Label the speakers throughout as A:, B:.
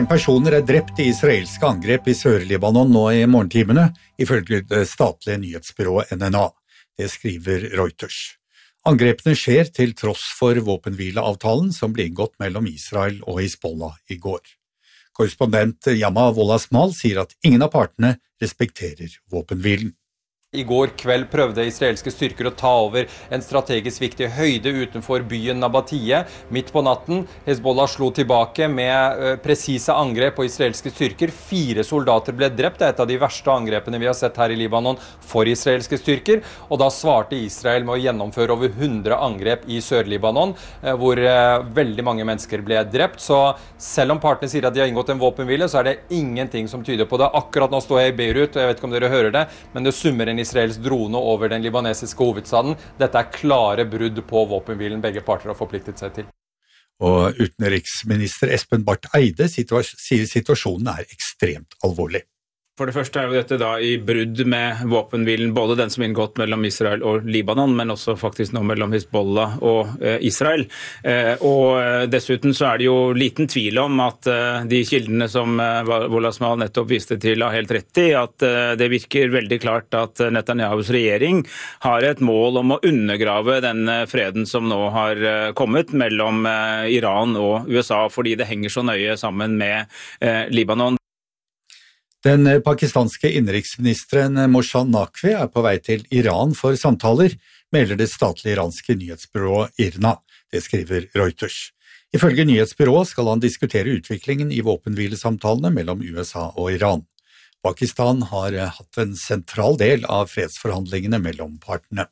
A: Personer drept i israelske angrep i Sør-Libanon nå i morgentimene, ifølge det statlige nyhetsbyrået NNA. Det skriver Reuters. Angrepene skjer til tross for våpenhvileavtalen som ble inngått mellom Israel og Hizbollah i går. Korrespondent Yama Wolasmal sier at ingen av partene respekterer våpenhvilen.
B: I går kveld prøvde israelske styrker å ta over en strategisk viktig høyde utenfor byen Nabatie. Midt på natten, Hezbollah slo tilbake med presise angrep på israelske styrker. 4 soldater ble drept. Det er et av de verste angrepene vi har sett her i Libanon for israelske styrker. Og da svarte Israel med å gjennomføre over 100 angrep i Sør-Libanon, hvor veldig mange mennesker ble drept. Så selv om partene sier at de har inngått en våpenhvile, så er det ingenting som tyder på det. Akkurat nå står jeg i Beirut, og jeg vet ikke om dere hører det, men det summer en Israels drone over den libanesiske hovedstaden. Dette er klare brudd på våpenhvilen begge parter har forpliktet seg til.
A: Og utenriksminister Espen Barth Eide sier situasjonen er ekstremt alvorlig.
C: For det første er jo dette da i brudd med våpenhvilen, både den som er inngått mellom Israel og Libanon, men også faktisk nå mellom Hizbollah og Israel. Og dessuten så er det jo liten tvil om at de kildene som Wolasmal nettopp viste til har helt rett i, at det virker veldig klart at Netanyahus regjering har et mål om å undergrave den freden som nå har kommet mellom Iran og USA, fordi det henger så nøye sammen med Libanon.
A: Den pakistanske innenriksministeren Mohsen Naqvi er på vei til Iran for samtaler, melder det statlige iranske nyhetsbyrået IRNA. Det skriver Reuters. Ifølge nyhetsbyrået skal han diskutere utviklingen i våpenhvilesamtalene mellom USA og Iran. Pakistan har hatt en sentral del av fredsforhandlingene mellom partene.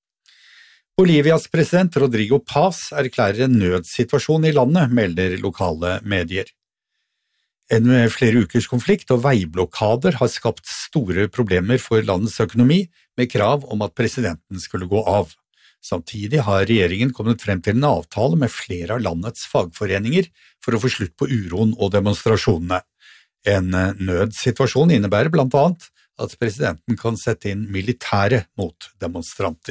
A: Bolivias president Rodrigo Paz erklærer en nødsituasjon i landet, melder lokale medier. En flere ukers konflikt og veiblokader har skapt store problemer for landets økonomi, med krav om at presidenten skulle gå av. Samtidig har regjeringen kommet frem til en avtale med flere av landets fagforeninger for å få slutt på uroen og demonstrasjonene. En nødsituasjon innebærer blant annet at presidenten kan sette inn militære mot demonstranter.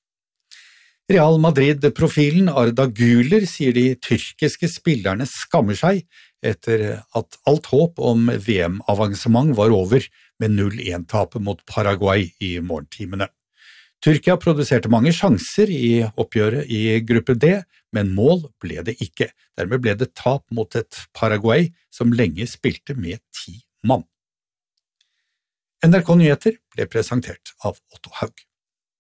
A: Real Madrid-profilen Arda Güler sier de tyrkiske spillerne skammer seg etter at alt håp om VM-avansement var over med 0-1-tapet mot Paraguay i morgentimene. Tyrkia produserte mange sjanser i oppgjøret i gruppe D, men mål ble det ikke. Dermed ble det tap mot et Paraguay som lenge spilte med 10 mann. NRK Nyheter ble presentert av Otto Haug.